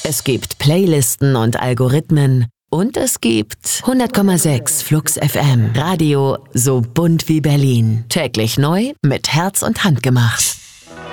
Es gibt Playlisten und Algorithmen. Und es gibt 100,6 Flux FM. Radio so bunt wie Berlin. Täglich neu mit Herz und Hand gemacht.